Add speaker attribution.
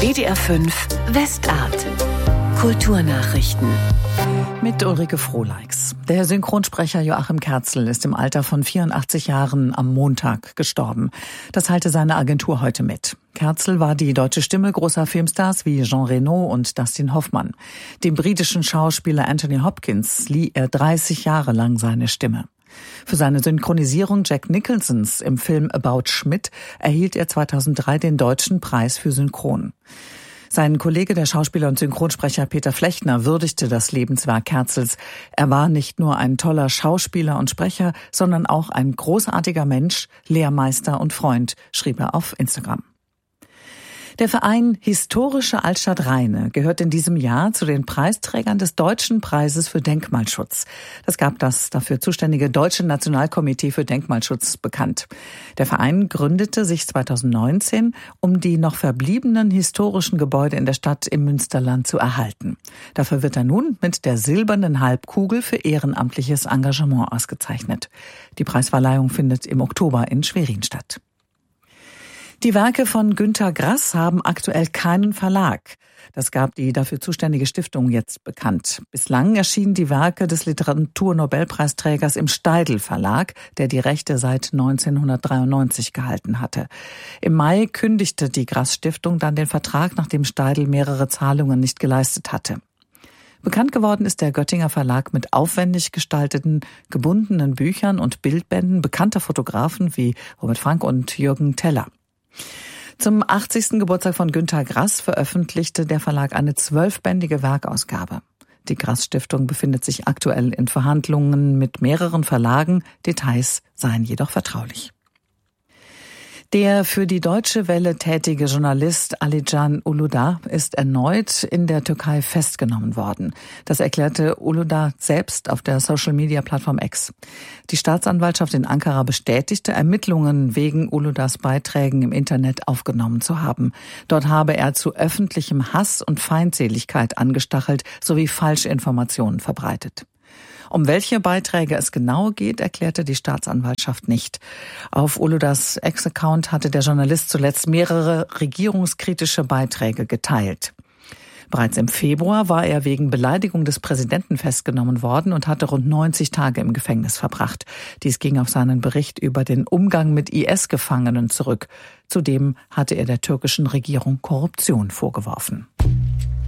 Speaker 1: WDR 5 Westart. Kulturnachrichten.
Speaker 2: Mit Ulrike Frohleix. Der Synchronsprecher Joachim Kerzel ist im Alter von 84 Jahren am Montag gestorben. Das teilte seine Agentur heute mit. Kerzel war die deutsche Stimme großer Filmstars wie Jean Reno und Dustin Hoffmann. Dem britischen Schauspieler Anthony Hopkins lieh er 30 Jahre lang seine Stimme. Für seine Synchronisierung Jack Nicholsons im Film About Schmidt erhielt er 2003 den Deutschen Preis für Synchron. Sein Kollege, der Schauspieler und Synchronsprecher Peter Flechtner, würdigte das Lebenswerk Kerzels. Er war nicht nur ein toller Schauspieler und Sprecher, sondern auch ein großartiger Mensch, Lehrmeister und Freund, schrieb er auf Instagram. Der Verein Historische Altstadt Rheine gehört in diesem Jahr zu den Preisträgern des Deutschen Preises für Denkmalschutz. Das gab das dafür zuständige Deutsche Nationalkomitee für Denkmalschutz bekannt. Der Verein gründete sich 2019, um die noch verbliebenen historischen Gebäude in der Stadt im Münsterland zu erhalten. Dafür wird er nun mit der Silbernen Halbkugel für ehrenamtliches Engagement ausgezeichnet. Die Preisverleihung findet im Oktober in Schwerin statt. Die Werke von Günter Grass haben aktuell keinen Verlag. Das gab die dafür zuständige Stiftung jetzt bekannt. Bislang erschienen die Werke des Literaturnobelpreisträgers im Steidl Verlag, der die Rechte seit 1993 gehalten hatte. Im Mai kündigte die Grass Stiftung dann den Vertrag, nachdem Steidl mehrere Zahlungen nicht geleistet hatte. Bekannt geworden ist der Göttinger Verlag mit aufwendig gestalteten, gebundenen Büchern und Bildbänden bekannter Fotografen wie Robert Frank und Jürgen Teller. Zum 80. Geburtstag von Günter Grass veröffentlichte der Verlag eine 12-bändige Werkausgabe. Die Grass-Stiftung befindet sich aktuell in Verhandlungen mit mehreren Verlagen. Details seien jedoch vertraulich. Der für die Deutsche Welle tätige Journalist Alican Uludağ ist erneut in der Türkei festgenommen worden. Das erklärte Uludağ selbst auf der Social-Media-Plattform X. Die Staatsanwaltschaft in Ankara bestätigte, Ermittlungen wegen Uludağs Beiträgen im Internet aufgenommen zu haben. Dort habe er zu öffentlichem Hass und Feindseligkeit angestachelt sowie Falschinformationen verbreitet. Um welche Beiträge es genau geht, erklärte die Staatsanwaltschaft nicht. Auf Uludağs Ex-Account hatte der Journalist zuletzt mehrere regierungskritische Beiträge geteilt. Bereits im Februar war er wegen Beleidigung des Präsidenten festgenommen worden und hatte rund 90 Tage im Gefängnis verbracht. Dies ging auf seinen Bericht über den Umgang mit IS-Gefangenen zurück. Zudem hatte er der türkischen Regierung Korruption vorgeworfen.